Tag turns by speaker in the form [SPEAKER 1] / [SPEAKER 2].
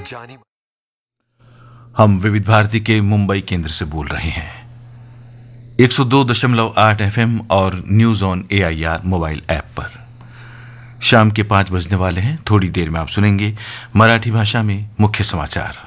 [SPEAKER 1] जानी।
[SPEAKER 2] हम विविध भारती के मुंबई केंद्र से बोल रहे हैं। 102.8 एफएम और news on AIR mobile app पर शाम के 5 बजने वाले हैं। थोड़ी देर में आप सुनेंगे मराठी भाषा में मुख्य समाचार।